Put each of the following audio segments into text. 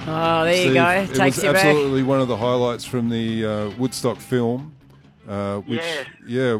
Oh, there you Steve, go. it Takes was you back. absolutely one of the highlights from the Woodstock film. Which, Yes. yeah.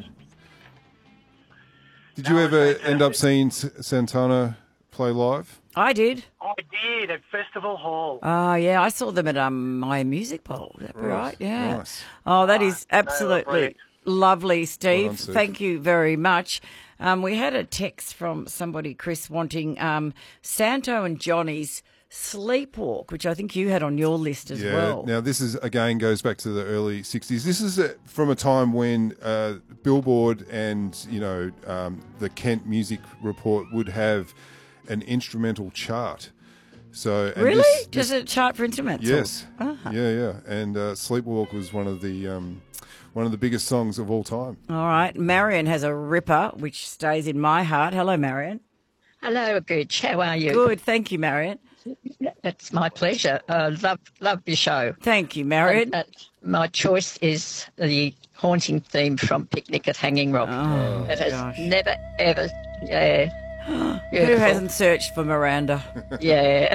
Did That you was ever fantastic. end up seeing Santana play live? I did. I did at Festival Hall. Oh, yeah, I saw them at My Music Bowl. Is that right? Yeah. Nice. Oh, that is they were absolutely brilliant. lovely, Steve. Well done, Steve. Thank you very much. We had a text from somebody, Chris, wanting Santo and Johnny's Sleepwalk, which I think you had on your list as well. Now, this is, again, goes back to the early 60s. This is from a time when Billboard and, the Kent Music Report would have an instrumental chart. So, and Really? this- Does it chart for instruments? Yes. Uh-huh. Yeah. And Sleepwalk was one of the biggest songs of all time. All right. Marion has a ripper, which stays in my heart. Hello, Marion. Hello, Gooch. How are you? Good. Thank you, Marion. It's my pleasure. Love your show. Thank you, Marion. My choice is the haunting theme from Picnic at Hanging Rock. Oh, it has gosh. never, ever, Who beautiful. hasn't searched for Miranda? Yeah,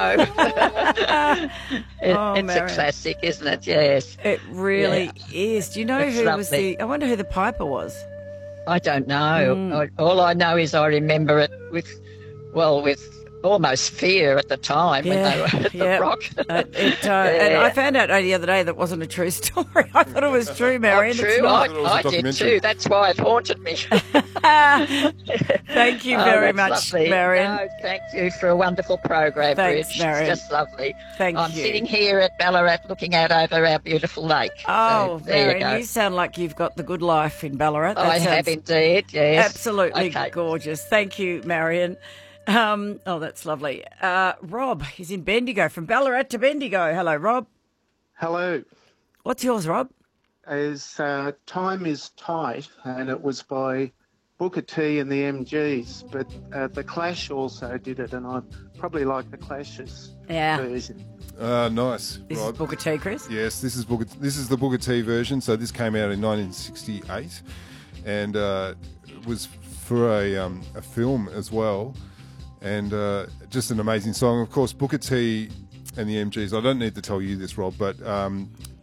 I know. It's Marion. a classic, isn't it? Yes. It really is. Do you know It's who was lovely. I wonder who the piper was. I don't know. All I know is I remember it with almost fear at the time when they were at the Rock. And I found out the other day that wasn't a true story. I thought it was true, Marion. True, It's not. It was a I did documentary. too. That's why it haunted me. Thank you Oh, very that's much, lovely. Marion. No, thank you for a wonderful program, Thanks, Bridge. Marion. It's just lovely. Thank I'm you. sitting here at Ballarat looking out over our beautiful lake. Oh, so there Marion, you go. you sound like you've got the good life in Ballarat. That I have sounds indeed, yes. absolutely Okay. gorgeous. Thank you, Marion. That's lovely. Rob is in Bendigo, from Ballarat to Bendigo. Hello, Rob. Hello. What's yours, Rob? As Time is Tight, and it was by Booker T and the MGs, but The Clash also did it, and I probably like The Clash's version. Nice. This Rob. is Booker T, Chris. Yes, this is the Booker T version. So this came out in 1968, and it was for a film as well, and just an amazing song. Of course, Booker T and the MGs. I don't need to tell you this, Rob, but